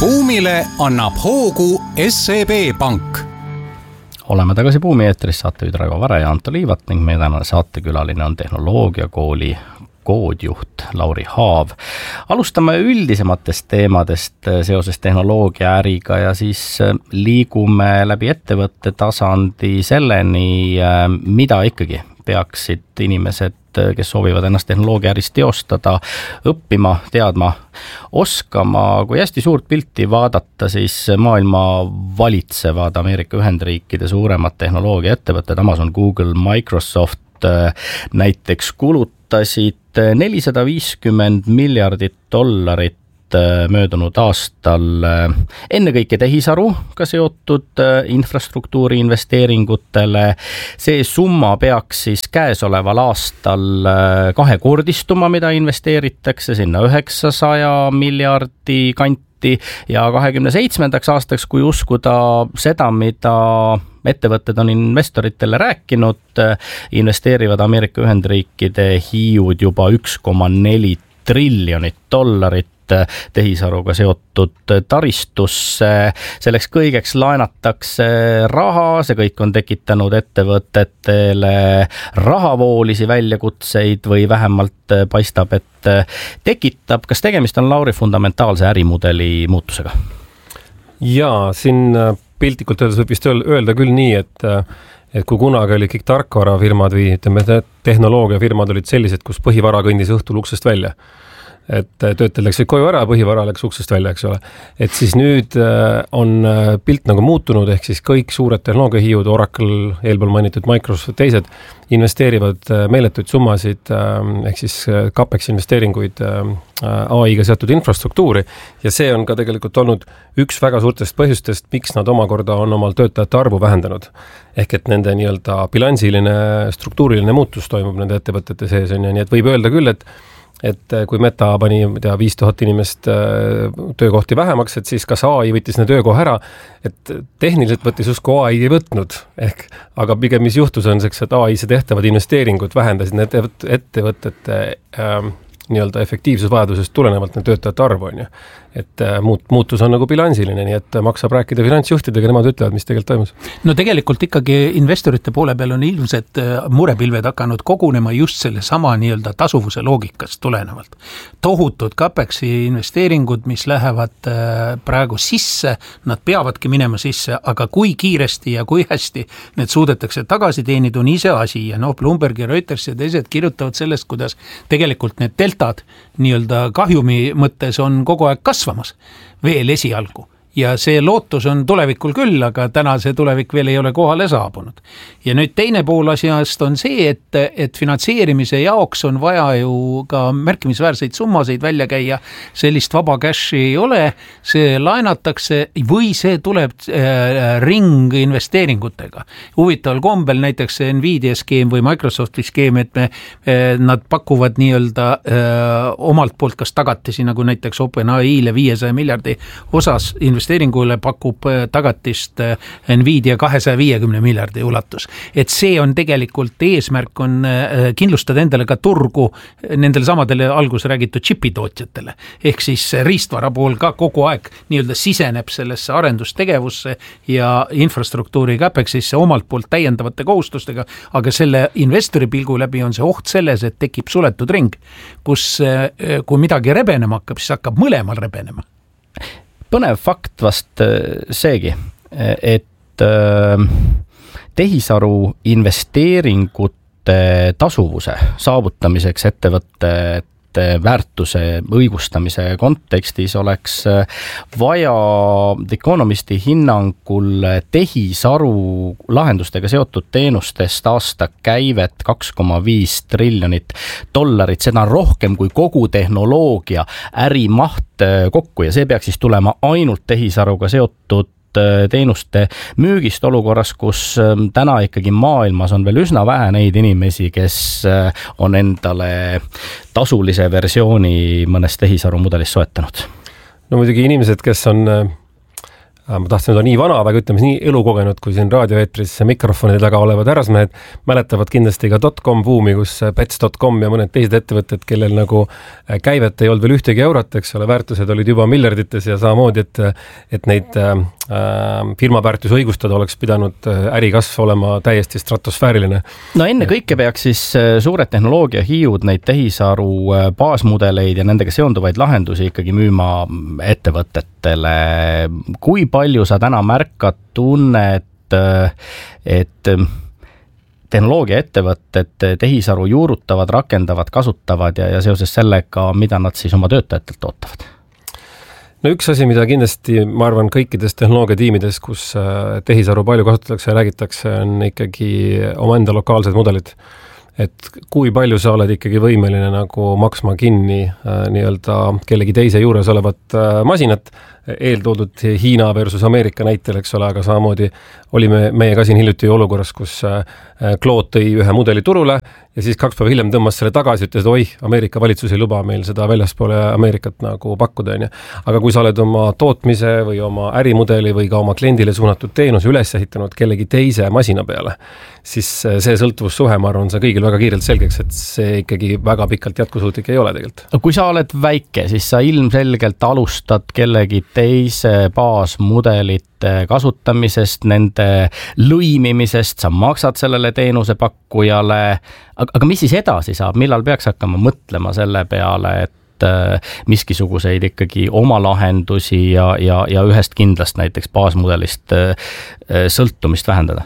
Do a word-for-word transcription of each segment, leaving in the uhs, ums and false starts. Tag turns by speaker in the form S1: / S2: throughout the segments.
S1: Buumile annab hoogu S E B Pank.
S2: Oleme tagasi Buumi eetris, saatejuhid Raivo Vare ja Anto Liivat ning meie tänane saatekülaline on tehnoloogiakooli koodjuht Lauri Haav. Alustame üldisematest teemadest seoses tehnoloogiaäriga ja siis liigume läbi ettevõtte tasandi selleni, mida ikkagi peaksid inimesed, kes soovivad ennast tehnoloogiaäris teostada, õppima, teadma, oskama. Kui hästi suurt pilti vaadata, siis maailma valitsevad Ameerika Ühendriikide suuremad tehnoloogiaettevõtted, Amazon, Google, Microsoft näiteks kulutasid nelisada viiskümmend miljardit dollarit möödunud aastal ennekõike tehisaruga seotud infrastruktuuri investeeringutele. See summa peaks siis käesoleval aastal kahekordistuma, mida investeeritakse sinna üheksasaja miljardi kanti ja kahekümne seitsmendaks aastaks, kui uskuda seda, mida ettevõtted on investoritele rääkinud, investeerivad Ameerika Ühendriikide hiiud juba üks koma neli triljonit dollarit tehisaruga seotud taristusse. Selleks kõigeks laenatakse raha, see kõik on tekitanud ettevõtetele rahavoolisi väljakutseid või vähemalt paistab, et tekitab. Kas tegemist on, Lauri, fundamentaalse ärimudeli muutusega?
S3: Jaa, siin piltlikult öeldes võib vist öelda küll nii, et et kui kunagi oli kõik tarkvarafirmad või ütleme, tehnoloogiafirmad olid sellised, kus põhivara kõndis õhtul uksest välja. Et töötel läks koju ära, põhivara läks uksest välja, eks ole. Et siis nüüd on pilt nagu muutunud, ehk siis kõik suured tehnoloogiahiiud, Oracle, eelpool mainitud Microsoft, teised investeerivad meeletuid summasid, ehk siis CapEx investeeringuid A I-ga seotud infrastruktuuri ja see on ka tegelikult olnud üks väga suurtest põhjustest, miks nad omakorda on omal töötajate arvu vähendanud. Ehk et nende nii-öelda bilansiline, struktuuriline muutus toimub nende ettevõtete sees on ja nii, et võib öelda küll, et et kui Meta pani tea, viis tuhat inimest töökohti vähemaks, et siis kas A I võttis need töökoha ära, et tehniliselt võttis usku A I ei võtnud, ehk, aga pigem mis juhtus on seks, et A I-se tehtavad investeeringud vähendasid need ettevõtete ähm, nii-öelda efektiivsusvajadusest tulenevalt need töötajate arvu on ju. Et muut, muutus on nagu bilansiline, nii et maksab rääkida finantsjuhtidega, nemad ütlevad, mis tegelikult toimus.
S4: No tegelikult ikkagi investorite poole peal on ilmselt murepilved hakanud kogunema just selle sama nii-öelda tasuvuse loogikast tulenevalt. Tohutud CapExi investeeringud, mis lähevad praegu sisse, nad peavadki minema sisse, aga kui kiiresti ja kui hästi need suudetakse tagasi teenida, on ise asi ja no Bloomberg ja Reuters ja teised kirjutavad sellest, kuidas tegelikult need deltad nii-öelda kahjumi mõttes on kogu aeg kasvamas veel esialgu. Ja see lootus on tulevikul küll, aga täna see tulevik veel ei ole kohale saabunud. Ja nüüd teine pool asjast on see, et, et finantseerimise jaoks on vaja ju ka märkimisväärseid summasid välja käia. Sellist vaba cashi ei ole, see laenatakse või see tuleb äh, ring investeeringutega. Huvitaval kombel näiteks Nvidia skeem või Microsofti skeem, et me, äh, nad pakuvad nii-öelda äh, omalt poolt kas tagatisi, nagu näiteks OpenAI-le viiesaja miljardi osas investeeringutega investeeringule pakub tagatist Nvidia kahesaja viiekümne miljardi ulatus. Et see on tegelikult eesmärk on kindlustada endale ka turgu nendele samadele algus räägitud chipitootjatele. Ehk siis riistvara pool ka kogu aeg nii-öelda siseneb sellesse arendustegevusse ja infrastruktuuri CapExisse omalt poolt täiendavate kohustustega, aga selle investori pilgu läbi on see oht selles, et tekib suletud ring, kus kui midagi rebenema hakkab, siis hakkab mõlemal rebenema.
S2: Põnev fakt vast seegi, et tehisaru investeeringute tasuvuse saavutamiseks ettevõtte väärtuse õigustamise kontekstis oleks vaja Economisti hinnangul tehisaru lahendustega seotud teenustest aasta käivet kaks koma viis triljonit dollarit. Seda on rohkem kui kogu tehnoloogia ärimaht kokku ja see peaks siis tulema ainult tehisaruga seotud teenuste müügist olukorras, kus täna ikkagi maailmas on veel üsna vähe neid inimesi, kes on endale tasulise versiooni mõnest tehisaru mudelist soetanud.
S3: No muidugi inimesed, kes on ma tahtsin olla nii vana, väga ütleme nii elukogenud, kui siin raadioeetris mikrofonide taga olevad härrasmehed mäletavad kindlasti ka dot-com buumi, kus pets dot com ja mõned teised ettevõtted, kellel nagu käivet ei olnud veel ühtegi eurot, eks ole, väärtused olid juba miljardites ja samamoodi, et, et neid äh, firma väärtus õigustada oleks pidanud ärikasv olema täiesti stratosfääriline.
S2: No enne kõike peaks siis suured tehnoloogiahiiud neid tehisaru baasmudeleid ja nendega seonduvaid lahendusi ikkagi müüma ettevõtetele. Kui palju sa täna märkad, tunned, et tehnoloogiaettevõtted tehisaru juurutavad, rakendavad, kasutavad ja, ja seoses sellega, mida nad siis oma töötajatelt ootavad?
S3: No üks asi, mida kindlasti, ma arvan, kõikides tehnoloogiatiimides, kus tehisaru palju kasutatakse ja räägitakse, on ikkagi omaenda lokaalsed mudelid. Et kui palju sa oled ikkagi võimeline nagu maksma kinni äh, nii-öelda kellegi teise juures olevat äh, masinat, eeltoodud Hiina versus Ameerika näitel, eks ole, aga samamoodi olime meie ka siin hiljuti olukorras, kus äh, Claude tõi ühe mudeli turule ja siis kaks päeva hiljem tõmmas selle tagasi, ütles, et oi, Ameerika valitsus ei luba meil seda väljaspoole Ameerikat nagu pakkuda. Aga kui sa oled oma tootmise või oma ärimudeli või ka oma kliendile suunatud teenuse üles ehitanud kellegi teise masina peale, siis see sõltuvussuhe, ma arvan, see kõigil väga kiirelt selgeks, et see ikkagi väga pikalt jätkusuutlik ei ole tegelikult.
S2: No, kui sa oled väike, siis sa ilmselgelt alustad kellegi teise baasmudelite kasutamisest, nende lõimimisest, sa maksad sellele teenusepakkujale, aga, aga mis siis edasi saab, millal peaks hakkama mõtlema selle peale, et miskisuguseid ikkagi oma lahendusi ja, ja, ja ühest kindlast näiteks baasmudelist sõltumist vähendada?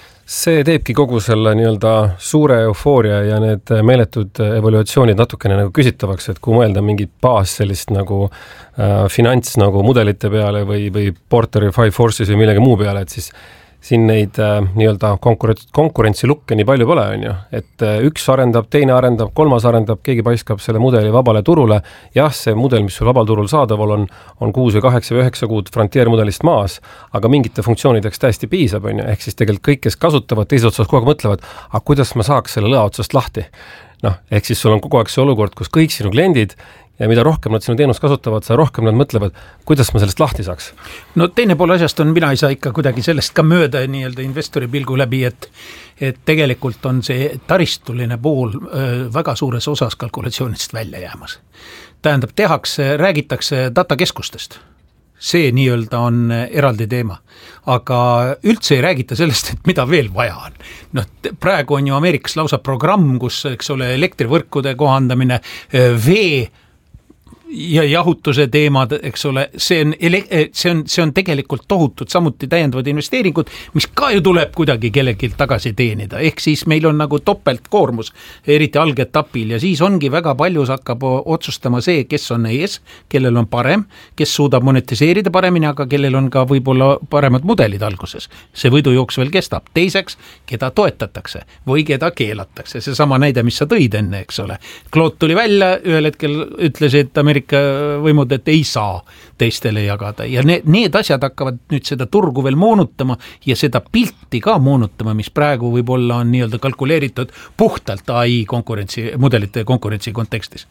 S3: See teebki kogu selle nii-öelda suure eufooria ja need meeletud evaluatsioonid natukene nagu küsitavaks, et kui mõelda mingit baas sellist nagu äh, finants nagu mudelite peale või, või Porteri Five Forces või millegi muu peale, et siis siin neid äh, nii-öelda konkurents, konkurentsilukke nii palju pole, on ju. Et äh, üks arendab, teine arendab, kolmas arendab, keegi paiskab selle mudeli vabale turule. Jah, see mudel, mis sul vabal turul saadaval on, on kuus või kaheksa või üheksa kuud frontiermudelist maas, aga mingite funktsioonideks täiesti piisab, on ju. Ehk siis tegelikult kõik, kes kasutavad, teised otsas kogu aeg mõtlevad, aga kuidas ma saaks selle lõa otsast lahti? Noh, ehk siis sul on kogu aeg see olukord, kus kõik sinu kliendid ja mida rohkem nad sinu teenust kasutavad, seda rohkem nad mõtlevad, kuidas ma sellest lahti saaks.
S4: No teine pool asjast on, mina ei saa ikka kuidagi sellest ka mööda nii-öelda investori pilgu läbi, et, et tegelikult on see taristuline pool väga suures osas kalkulatsioonist välja jäämas. Tähendab, tehakse, räägitakse datakeskustest. See nii-öelda on eraldi teema. Aga üldse ei räägita sellest, et mida veel vaja on. No, praegu on ju Ameerikas lausa programm, kus eks ole elektrivõrkude kohandamine, vee ja jahutuse teemad, eks ole, see on, see on, see on tegelikult tohutud samuti täiendavad investeeringud, mis ka ju tuleb kuidagi kellegilt tagasi teenida. Ehk siis meil on nagu topeltkoormus, eriti algetapil, ja siis ongi väga paljus hakkab otsustama see, kes on ees, kellel on parem, kes suudab monetiseerida paremini, aga kellel on ka võib-olla paremad mudelid alguses. See võidujooks veel kestab. Teiseks, keda toetatakse või keda keelatakse. See sama näide, mis sa tõid enne, eks ole. Claude tuli välja, ühel hetkel ütlesid Ameerika võimud, et ei saa teistele jagada ja need, need asjad hakkavad nüüd seda turgu veel moonutama ja seda pilti ka moonutama, mis praegu võib-olla on nii-öelda kalkuleeritud puhtalt A I konkurentsi, mudelite konkurentsi kontekstis.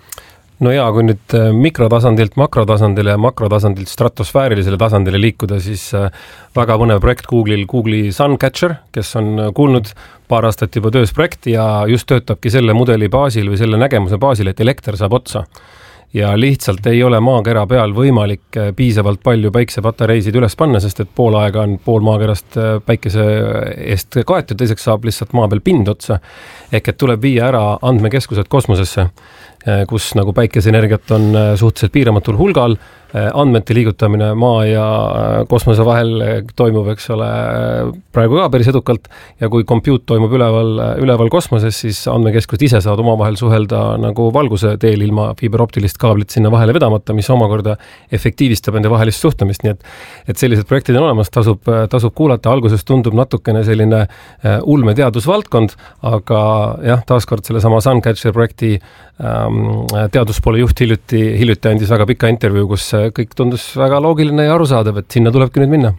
S3: No jaa, kui nüüd mikrotasandilt makrotasandile ja makrotasandilt stratosfäärilisele tasandile liikuda, siis väga põnev projekt Google'il, Google'i Suncatcher, kes on kuulnud paar aastat juba töös projekt ja just töötabki selle mudeli baasil või selle nägemuse baasil, et elekter saab otsa. Ja lihtsalt ei ole maakera peal võimalik piisavalt palju päiksepatareisid üles panna, sest et pool aega on pool maakerast päikese eest kaetud, teiseks saab lihtsalt maa peal pind otsa. Ehk et tuleb viia ära andmekeskused kosmosesse, kus nagu päikeseenergiat on suhteliselt piiramatul hulgal, andmete liigutamine maa ja kosmose vahel toimub, eks ole, praegu ka päris edukalt ja kui compute toimub üleval, üleval kosmoses, siis andmekeskused ise saavad omavahel suhelda nagu valguse teel ilma fiiberoptilist kaablit sinna vahele vedamata, mis omakorda efektiivistab nende vahelist suhtumist, nii et, et sellised projektid on olemas, tasub, tasub kuulata, alguses tundub natukene selline ulme teadusvaldkond, aga jah, taaskord selle sama Suncatcher projekti ähm, teaduspoole juht hiljuti, hiljuti andis väga pika intervjuu, kus kõik tundus väga loogiline ja arusaadav, et sinna tulebki nüüd minna.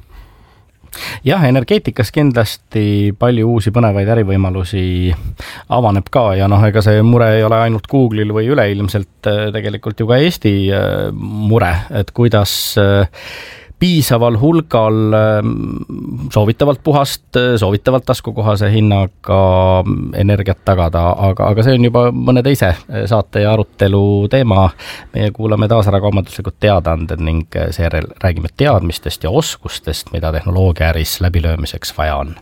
S2: Jah, energeetikas kindlasti palju uusi põnevaid ärivõimalusi avaneb ka ja noh, ega see mure ei ole ainult Google'il või üleilmselt tegelikult ju ka Eesti mure, et kuidas piisaval hulgal soovitavalt puhast, soovitavalt taskukohase hinnaga energiat tagada, aga, aga see on juba mõne teise saate ja arutelu teema. Meie kuulame taas ära kaubanduslikud teadaanded ning seejärel räägime teadmistest ja oskustest, mida tehnoloogia äris läbilöömiseks vaja on.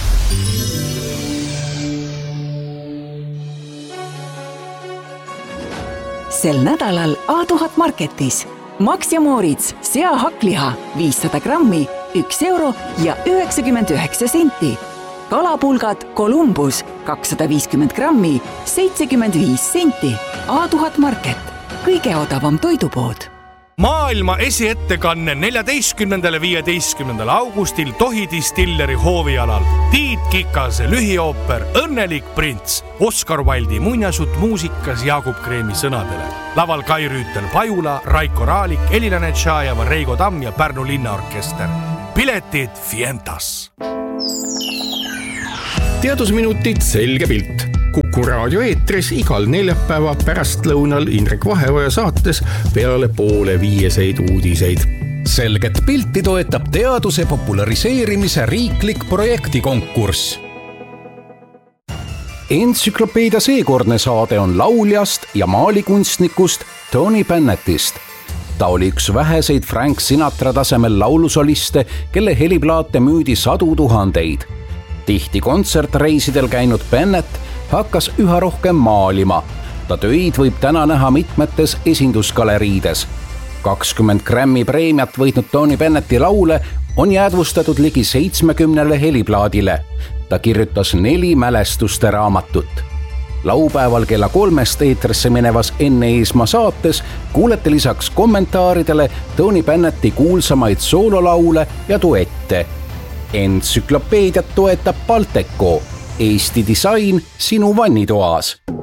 S5: Sel nädalal A tuhat Marketis Max ja Moritz seahakliha viissada grammi, üks euro ja üheksakümmend üheksa senti. Kalapulgad Columbus kakssada viiskümmend grammi, seitsekümmend viis senti. A tuhat Market, kõige odavam toidupood.
S6: Maailma esiettekanne neljateistkümnendal ja viieteistkümnendal augustil Tohi Distilleri hoovialal. Tiit Kikase lühiooper Õnnelik prints. Oscar Wilde'i muinasjutt muusikas Jaagup Kreemi sõnadele. Laval Kai Rüütel Pajula, Raiko Raalik, Elina Netšajeva, Reigo Tamm ja Pärnu linnaorkester. Piletid Fientas.
S7: Teadusminutid selge pilt. Kuku raadio eetris igal neljapäeva pärastlõunal Indrek Vaheoja saates peale poole viieseid uudiseid.
S1: Selget pilti toetab teaduse populariseerimise riiklik projektikonkurss. Entsüklopeedia seekordne saade on lauljast ja maalikunstnikust Tony Bennettist. Ta oli üks väheseid Frank Sinatra tasemel laulusoliste, kelle heliplaate müüdi sadu tuhandeid. Tihti kontsertreisidel käinud Bennett hakkas üha rohkem maalima. Ta töid võib täna näha mitmetes esindusgaleriides. kakskümmend Grammy preemiat võitnud Tony Bennetti laule on jäädvustatud ligi seitsmekümnele heliplaadile. Ta kirjutas neli mälestuste raamatut. Laupäeval kella kolmest eetrisse minevas Enne Eesmaa saates kuulete lisaks kommentaaridele Tony Bennetti kuulsamaid soololaule ja duette. Entsüklopeediat toetab Balteco, Eesti disain sinu vannitoas.